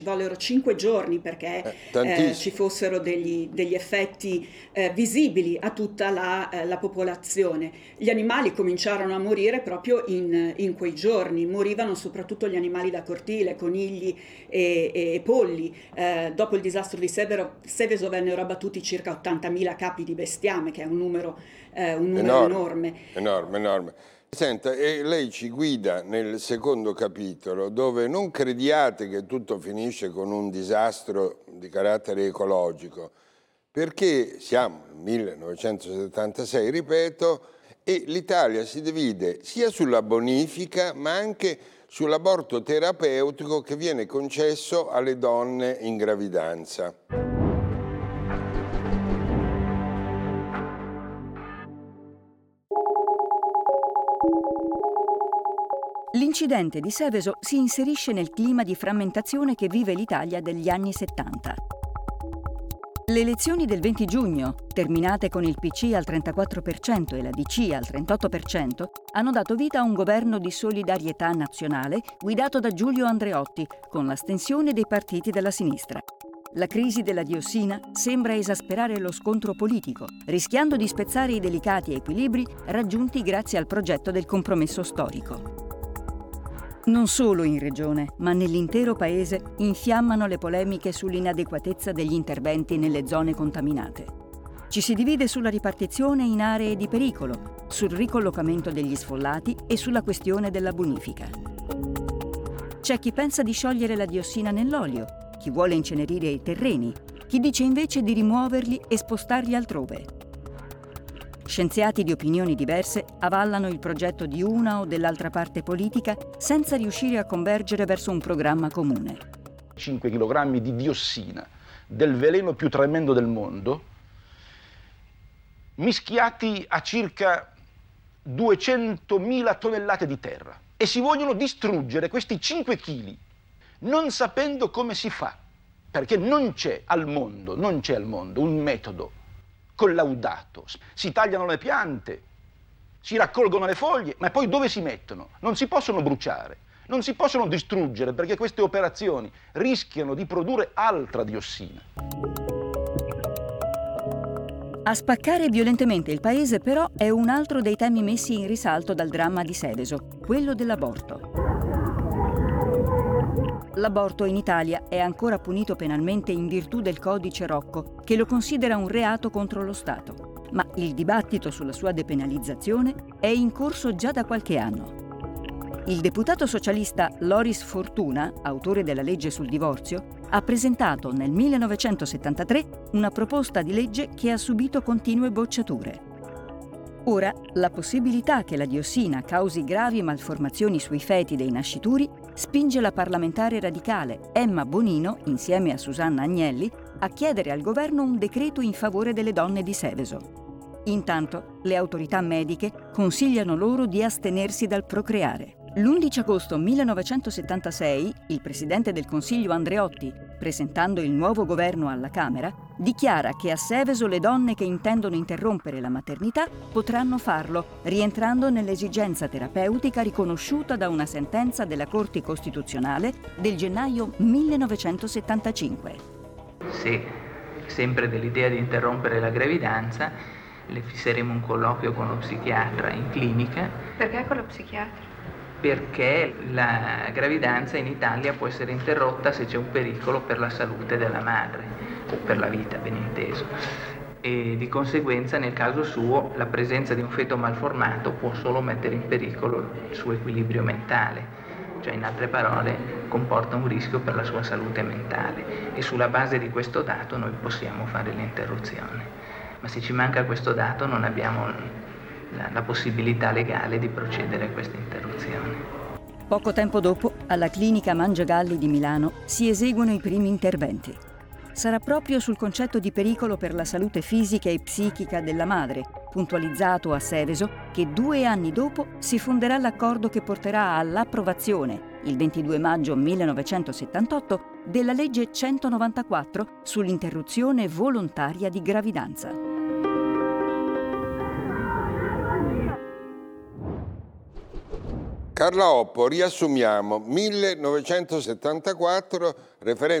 Vollero 5 giorni perché ci Tantissimo. fossero degli effetti visibili a tutta la popolazione. Gli animali cominciarono a morire proprio in quei giorni, morivano soprattutto gli animali da cortile, conigli e polli. Dopo il disastro di Seveso vennero abbattuti circa 80.000 capi di bestiame, che è un numero Enorme, enorme. enorme, enorme. Senta, e lei ci guida nel secondo capitolo, dove non crediate che tutto finisce con un disastro di carattere ecologico, perché siamo nel 1976, ripeto, e l'Italia si divide sia sulla bonifica ma anche sull'aborto terapeutico che viene concesso alle donne in gravidanza. L'incidente di Seveso si inserisce nel clima di frammentazione che vive l'Italia degli anni 70. Le elezioni del 20 giugno, terminate con il PC al 34% e la DC al 38%, hanno dato vita a un governo di solidarietà nazionale guidato da Giulio Andreotti, con l'astensione dei partiti della sinistra. La crisi della diossina sembra esasperare lo scontro politico, rischiando di spezzare i delicati equilibri raggiunti grazie al progetto del compromesso storico. Non solo in regione, ma nell'intero paese infiammano le polemiche sull'inadeguatezza degli interventi nelle zone contaminate. Ci si divide sulla ripartizione in aree di pericolo, sul ricollocamento degli sfollati e sulla questione della bonifica. C'è chi pensa di sciogliere la diossina nell'olio, chi vuole incenerire i terreni, chi dice invece di rimuoverli e spostarli altrove. Scienziati di opinioni diverse avallano il progetto di una o dell'altra parte politica senza riuscire a convergere verso un programma comune. 5 kg di diossina, del veleno più tremendo del mondo, mischiati a circa 200.000 tonnellate di terra. E si vogliono distruggere questi 5 kg, non sapendo come si fa, perché non c'è al mondo un metodo collaudato. Si tagliano le piante, si raccolgono le foglie, ma poi dove si mettono? Non si possono bruciare, non si possono distruggere, perché queste operazioni rischiano di produrre altra diossina. A spaccare violentemente il paese, però, è un altro dei temi messi in risalto dal dramma di Seveso, quello dell'aborto. L'aborto in Italia è ancora punito penalmente in virtù del codice Rocco, che lo considera un reato contro lo Stato. Ma il dibattito sulla sua depenalizzazione è in corso già da qualche anno. Il deputato socialista Loris Fortuna, autore della legge sul divorzio, ha presentato nel 1973 una proposta di legge che ha subito continue bocciature. Ora, la possibilità che la diossina causi gravi malformazioni sui feti dei nascituri spinge la parlamentare radicale Emma Bonino, insieme a Susanna Agnelli, a chiedere al governo un decreto in favore delle donne di Seveso. Intanto, le autorità mediche consigliano loro di astenersi dal procreare. L'11 agosto 1976, il presidente del Consiglio Andreotti, presentando il nuovo governo alla Camera, dichiara che a Seveso le donne che intendono interrompere la maternità potranno farlo, rientrando nell'esigenza terapeutica riconosciuta da una sentenza della Corte Costituzionale del gennaio 1975. Se sempre dell'idea di interrompere la gravidanza, le fisseremo un colloquio con lo psichiatra in clinica. Perché con lo psichiatra? Perché la gravidanza in Italia può essere interrotta se c'è un pericolo per la salute della madre, o per la vita, ben inteso. E di conseguenza, nel caso suo, la presenza di un feto malformato può solo mettere in pericolo il suo equilibrio mentale, cioè in altre parole comporta un rischio per la sua salute mentale, e sulla base di questo dato noi possiamo fare l'interruzione. Ma se ci manca questo dato non abbiamo la possibilità legale di procedere a questa interruzione. Poco tempo dopo, alla clinica Mangiagalli di Milano si eseguono i primi interventi. Sarà proprio sul concetto di pericolo per la salute fisica e psichica della madre, puntualizzato a Seveso, che 2 anni dopo si fonderà l'accordo che porterà all'approvazione, il 22 maggio 1978, della legge 194 sull'interruzione volontaria di gravidanza. Carla Oppo, riassumiamo, 1974, referendum